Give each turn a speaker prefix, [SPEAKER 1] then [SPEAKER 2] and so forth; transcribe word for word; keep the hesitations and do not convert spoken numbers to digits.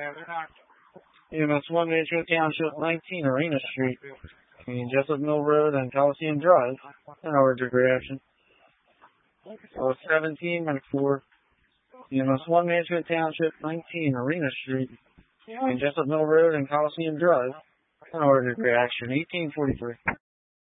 [SPEAKER 1] E M S one, Mansfield Township, nineteen Arena Street, between Jessup Mill Road and Coliseum Drive. An allergic reaction. Oh, seventeen, Mike four. E M S one, Mansfield Township, nineteen Arena Street, between Jessup Mill Road and Coliseum Drive. An allergic reaction. eighteen forty-three.